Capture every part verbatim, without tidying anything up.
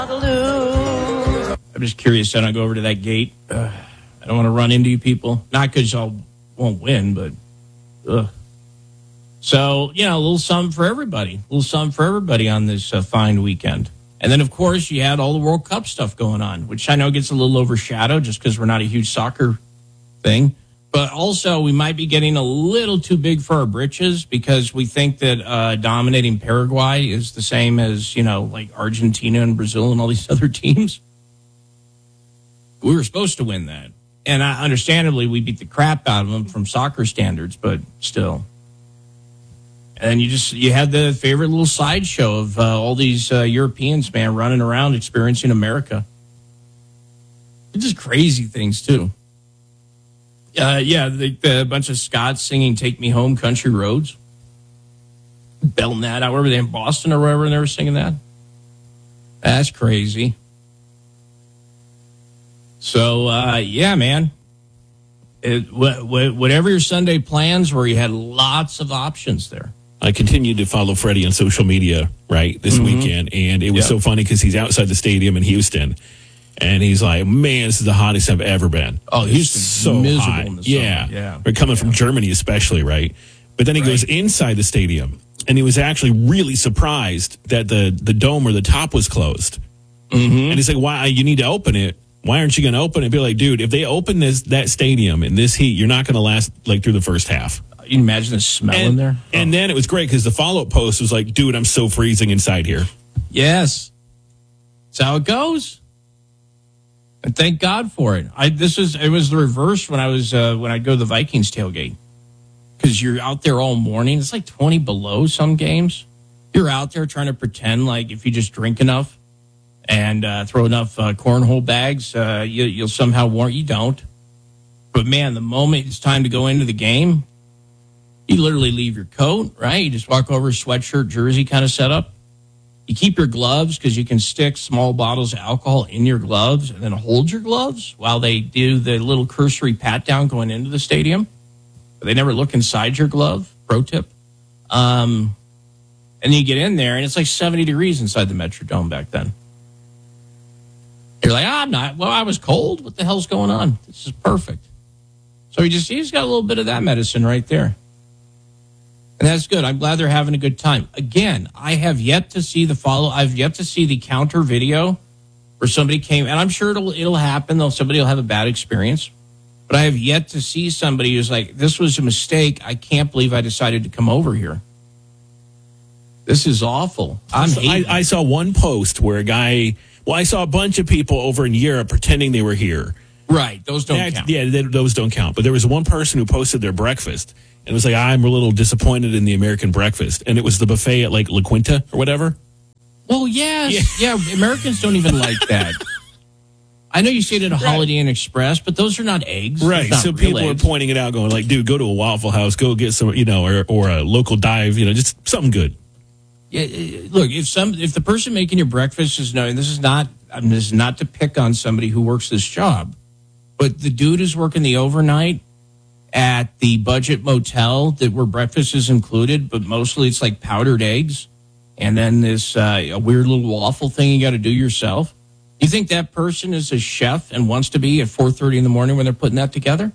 I'm just curious. Then I go over to that gate. Uh, I don't want to run into you people. Not because y'all won't win, but ugh. So, you know, a little something for everybody. A little something for everybody on this uh, fine weekend. And then, of course, you had all the World Cup stuff going on, which I know gets a little overshadowed just because we're not a huge soccer thing. But also, we might be getting a little too big for our britches because we think that uh, dominating Paraguay is the same as, you know, like Argentina and Brazil and all these other teams. We were supposed to win that. And uh, understandably, we beat the crap out of them from soccer standards, but still. And you just you had the favorite little sideshow of uh, all these uh, Europeans, man, running around experiencing America. It's just crazy things, too. Uh, yeah, the, the bunch of Scots singing Take Me Home, Country Roads. Belting that out. Where were they, in Boston or wherever, and they were singing that? That's crazy. So, uh, yeah, man. It, wh- wh- whatever your Sunday plans were, you had lots of options there. I continued to follow Freddie on social media, right, this mm-hmm. weekend, and it was yep. so funny because he's outside the stadium in Houston, and he's like, man, this is the hottest I've ever been. Oh, Houston's so miserable hot. In the summer. Yeah. yeah. We're coming yeah. from Germany especially, right? But then he right. goes inside the stadium, and he was actually really surprised that the, the dome or the top was closed. Mm-hmm. And he's like, why? You need to open it. Why aren't you going to open it? Be like, dude, if they open this that stadium in this heat, you're not going to last like through the first half. You can imagine the smell and, in there. Oh. And then it was great because the follow-up post was like, dude, I'm so freezing inside here. Yes. That's how it goes. And thank God for it. I this is it was the reverse when I was uh, when I'd go to the Vikings tailgate. Because you're out there all morning. It's like twenty below some games. You're out there trying to pretend like if you just drink enough and uh, throw enough uh, cornhole bags, uh, you, you'll somehow warrant. You don't. But, man, the moment it's time to go into the game, you literally leave your coat, right? You just walk over, sweatshirt, jersey kind of setup. You keep your gloves because you can stick small bottles of alcohol in your gloves and then hold your gloves while they do the little cursory pat down going into the stadium. But they never look inside your glove. Pro tip. Um, and then you get in there, and it's like seventy degrees inside the Metrodome back then. You're like, ah, I'm not. Well, I was cold. What the hell's going on? This is perfect. So he just he's got a little bit of that medicine right there. And that's good. I'm glad they're having a good time. Again, I have yet to see the follow. I've yet to see the counter video where somebody came, and I'm sure it'll it'll happen, though somebody will have a bad experience. But I have yet to see somebody who's like, this was a mistake. I can't believe I decided to come over here. This is awful. I'm so I, I saw one post where a guy, well, I saw a bunch of people over in Europe pretending they were here. Right. Those don't that, count. Yeah, they, those don't count. But there was one person who posted their breakfast. And it was like, I'm a little disappointed in the American breakfast. And it was the buffet at like La Quinta or whatever. Well, yes. Yeah. yeah Americans don't even like that. I know you see it at a right. Holiday Inn Express, but those are not eggs. Right. Not so people eggs. are pointing it out, going like, dude, go to a Waffle House, go get some, you know, or, or a local dive, you know, just something good. Yeah. Look, if some, if the person making your breakfast is knowing, this is not, I mean, this is not to pick on somebody who works this job, but the dude is working the overnight at the budget motel that where breakfast is included, but mostly it's like powdered eggs and then this uh, a weird little waffle thing you got to do yourself. You think that person is a chef and wants to be at four thirty in the morning when they're putting that together?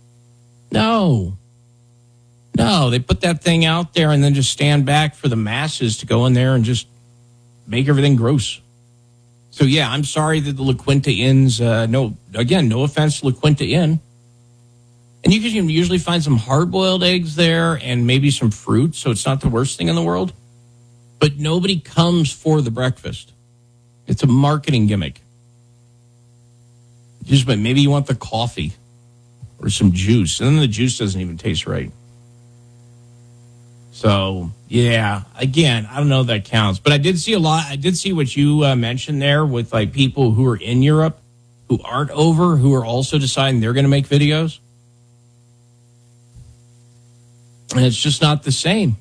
No. No, they put that thing out there and then just stand back for the masses to go in there and just make everything gross. So, yeah, I'm sorry that the La Quinta Inn's, uh, no, again, no offense to La Quinta Inn. And you can usually find some hard-boiled eggs there and maybe some fruit, so it's not the worst thing in the world. But nobody comes for the breakfast. It's a marketing gimmick. Just, but maybe you want the coffee or some juice, and then the juice doesn't even taste right. So, yeah, again, I don't know if that counts. But I did see a lot. I did see what you uh, mentioned there with like people who are in Europe who aren't over, who are also deciding they're going to make videos. And it's just not the same.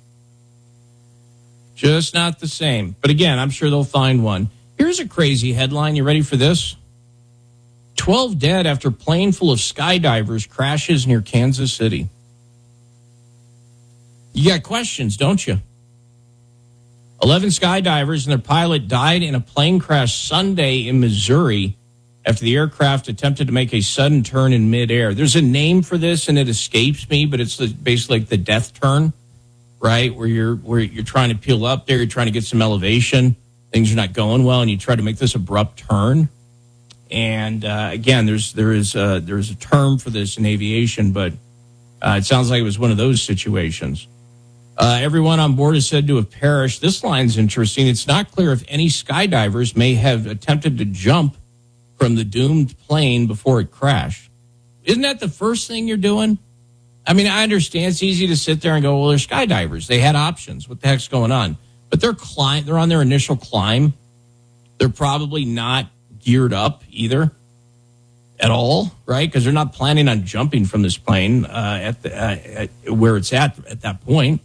Just not the same. But again, I'm sure they'll find one. Here's a crazy headline. You ready for this? twelve dead after plane full of skydivers crashes near Kansas City. You got questions, don't you? eleven skydivers and their pilot died in a plane crash Sunday in Missouri after the aircraft attempted to make a sudden turn in midair. There's a name for this, and it escapes me, but it's basically like the death turn, right? Where you're where you're trying to peel up there, you're trying to get some elevation, things are not going well, and you try to make this abrupt turn. And uh, again, there's there is a, there is a term for this in aviation, but uh, it sounds like it was one of those situations. Uh, everyone on board is said to have perished. This line's interesting. It's not clear if any skydivers may have attempted to jump from the doomed plane before it crashed. Isn't that the first thing you're doing? I mean, I understand it's easy to sit there and go, well, they're skydivers. They had options. What the heck's going on? But they're climb, they're on their initial climb. They're probably not geared up either at all, right? Because they're not planning on jumping from this plane uh, at, the, uh, at where it's at at that point.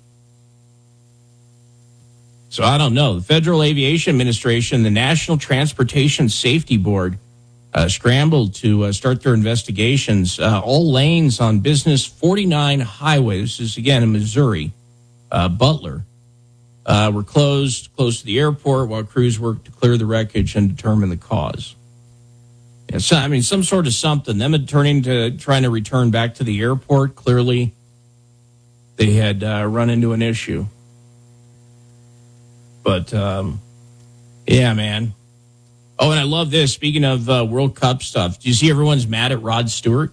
So I don't know. The Federal Aviation Administration, the National Transportation Safety Board, uh, scrambled to uh, start their investigations. Uh, all lanes on Business forty-nine Highway, this is again in Missouri, uh, Butler, uh, were closed close to the airport while crews worked to clear the wreckage and determine the cause. Yeah, so, I mean, some sort of something. Them turning to trying to return back to the airport, clearly they had uh, run into an issue. But, um, yeah, man. Oh, and I love this. Speaking of uh, World Cup stuff, do you see everyone's mad at Rod Stewart?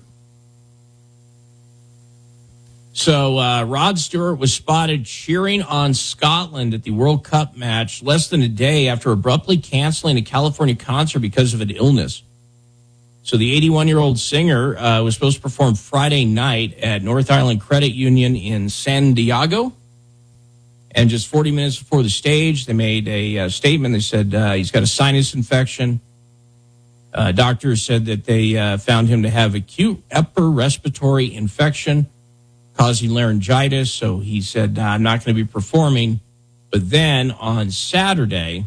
So uh, Rod Stewart was spotted cheering on Scotland at the World Cup match less than a day after abruptly canceling a California concert because of an illness. So the eighty-one-year-old singer uh, was supposed to perform Friday night at North Island Credit Union in San Diego. And just forty minutes before the stage, they made a uh, statement. They said uh, he's got a sinus infection. Uh, doctors said that they uh, found him to have acute upper respiratory infection causing laryngitis. So he said, nah, I'm not going to be performing. But then on Saturday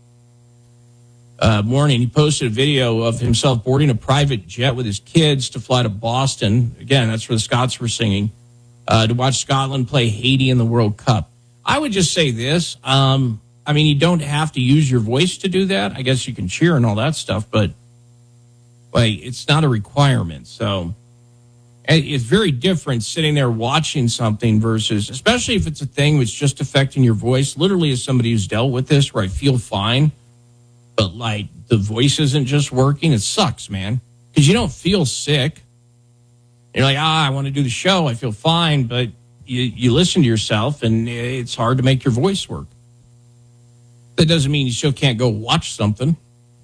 uh, morning, he posted a video of himself boarding a private jet with his kids to fly to Boston. Again, that's where the Scots were singing, uh, to watch Scotland play Haiti in the World Cup. I would just say this. Um, I mean, you don't have to use your voice to do that. I guess you can cheer and all that stuff, but like, it's not a requirement. So it's very different sitting there watching something versus, especially if it's a thing that's just affecting your voice. Literally, as somebody who's dealt with this, where I feel fine, but like the voice isn't just working. It sucks, man, because you don't feel sick. You're like, ah, I want to do the show. I feel fine, but You, you listen to yourself, and it's hard to make your voice work. That doesn't mean you still can't go watch something.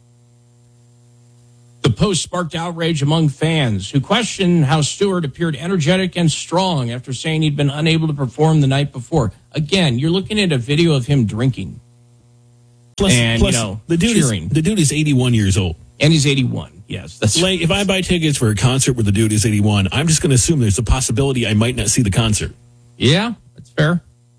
The post sparked outrage among fans who questioned how Stewart appeared energetic and strong after saying he'd been unable to perform the night before. Again, you're looking at a video of him drinking. Plus, and, plus you know, the dude cheering. Is, the dude is eighty-one years old. And he's eighty-one. Yes. That's like, if I buy tickets for a concert where the dude is eighty-one, I'm just going to assume there's a possibility I might not see the concert. Yeah, that's fair.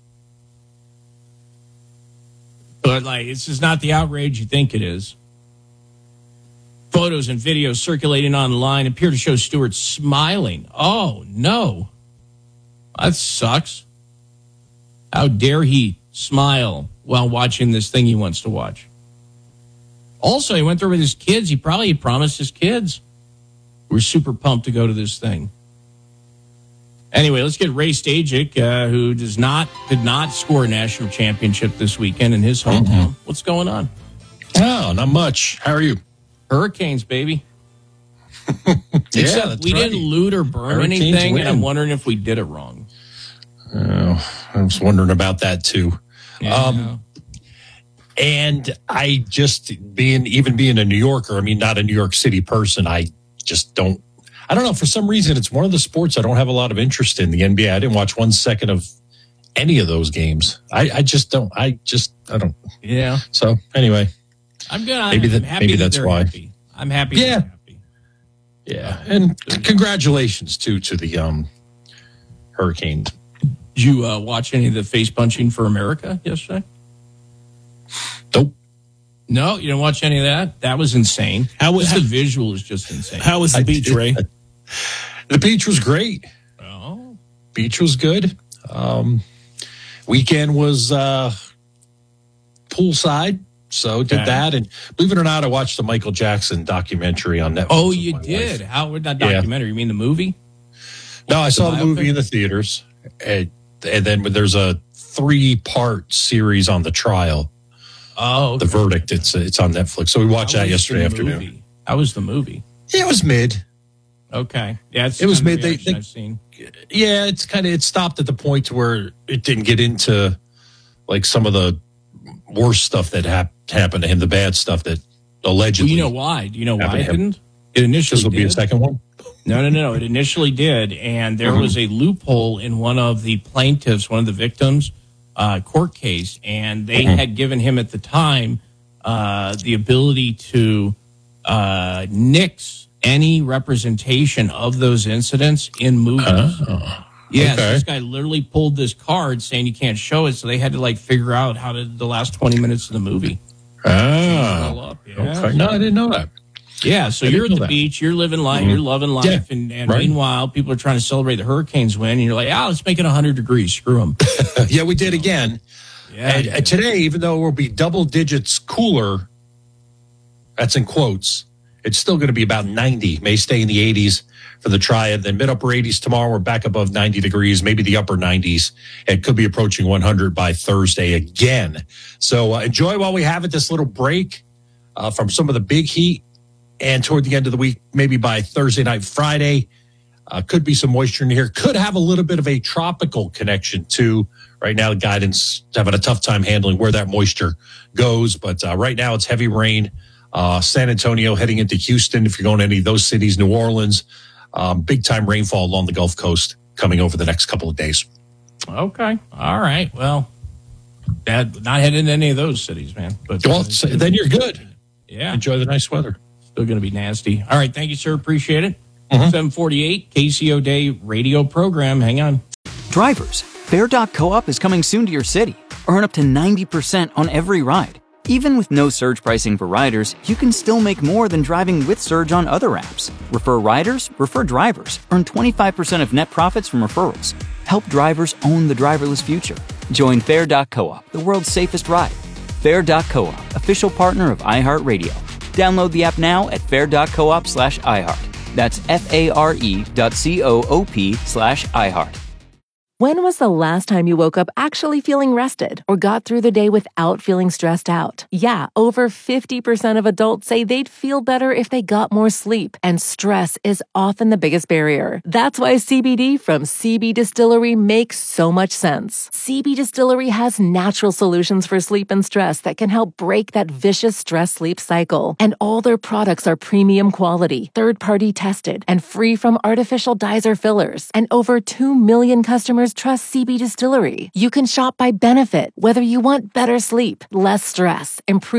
But, like, this is not the outrage you think it is. Photos and videos circulating online appear to show Stewart smiling. Oh, no. That sucks. How dare he smile while watching this thing he wants to watch? Also, he went there with his kids. He probably promised his kids. We're super pumped to go to this thing. Anyway, let's get Ray Stajic, uh, who does not did not score a national championship this weekend in his hometown. Mm-hmm. What's going on? Oh, not much. How are you? Hurricanes, baby. yeah, Except that's we right. didn't loot or burn Hurricanes anything, win. and I'm wondering if we did it wrong. Oh, I was wondering about that too. Yeah. Um, and I just being even being a New Yorker, I mean, not a New York City person, I just don't. I don't know. For some reason, it's one of the sports I don't have a lot of interest in. The N B A. I didn't watch one second of any of those games. I, I just don't. I just I don't. Yeah. So anyway, I'm good. Maybe that- I'm happy maybe that that's they're why. Happy. I'm happy. Yeah. They're happy. yeah. And c- congratulations too to the um, Hurricanes. Did you uh, watch any of the face punching for America yesterday? Nope. No, you didn't watch any of that. That was insane. How was Just the visual is just insane. How was the I beach, did- Ray? The beach was great. Oh, Beach was good. Um, weekend was uh, poolside. So did Okay. that. And believe it or not, I watched the Michael Jackson documentary on Netflix. Oh, with you my did? wife. How? Not Yeah. documentary? You mean the movie? No, I saw the biopic? movie in the theaters. And, and then there's a three part series on the trial, Oh, okay. the verdict. It's it's on Netflix. So we watched How that was yesterday the afternoon. movie? How was the movie? Yeah, it was mid. Okay. Yeah, it's It was kind of mid- they- reaction they- I've seen. Yeah, it's kind of it stopped at the point where it didn't get into like some of the worse stuff that hap- happened to him, the bad stuff that Well, allegedly. you know why? Do you know why happened it to him. didn't? It initially this will did. be a second one. No, no, no, no. It initially did, and there Mhm. was a loophole in one of the plaintiffs, one of the victims' uh, court case, and they Mhm. had given him at the time uh, the ability to uh, nix any representation of those incidents in movies. Oh, Yes, okay. this guy literally pulled this card saying you can't show it, so they had to like figure out how to the last twenty minutes of the movie. Ah, All up. Yeah. okay. No, I didn't know that. Yeah, so I you're at didn't the know that. beach, you're living life, Mhm. you're loving life, Yeah, and, and right. meanwhile, people are trying to celebrate the Hurricanes win, and you're like, ah, let's make it one hundred degrees, screw them. Yeah, we did again. Yeah, And, and today, even though it will be double digits cooler, that's in quotes, it's still going to be about ninety. May stay in the eighties for the Triad. Then mid upper eighties tomorrow. We're back above ninety degrees, maybe the upper nineties. It could be approaching one hundred by Thursday again. So uh, enjoy while we have it, this little break uh, from some of the big heat. And toward the end of the week, maybe by Thursday night, Friday, uh, could be some moisture in here. Could have a little bit of a tropical connection too. Right now, the guidance is having a tough time handling where that moisture goes. But uh, right now, it's heavy rain. Uh, San Antonio heading into Houston. If you're going to any of those cities, New Orleans, um, big time rainfall along the Gulf Coast coming over the next couple of days. Okay, all right. Well, Dad, not heading to any of those cities, man. But Well, uh, so then you're good. yeah, Enjoy the nice weather. still going to be nasty. All right, thank you, sir. Appreciate it. Mhm. seven forty-eight K C O Day radio program. Hang on. Drivers, Fair dot Co-op is coming soon to your city. Earn up to ninety percent on every ride. Even with no surge pricing for riders, you can still make more than driving with Surge on other apps. Refer riders, refer drivers. Earn twenty-five percent of net profits from referrals. Help drivers own the driverless future. Join Fair dot Co-op, the world's safest ride. Fair dot Co-op, official partner of iHeartRadio. Download the app now at fair dot coop slash iHeart. That's F-A-R-E dot C-O-O-P slash iHeart. When was the last time you woke up actually feeling rested or got through the day without feeling stressed out? Yeah, over fifty percent of adults say they'd feel better if they got more sleep, and stress is often the biggest barrier. That's why C B D from C B Distillery makes so much sense. C B Distillery has natural solutions for sleep and stress that can help break that vicious stress-sleep cycle. And all their products are premium quality, third-party tested, and free from artificial dyes or fillers. And over two million customers trust C B Distillery. You can shop by benefit, whether you want better sleep, less stress, improve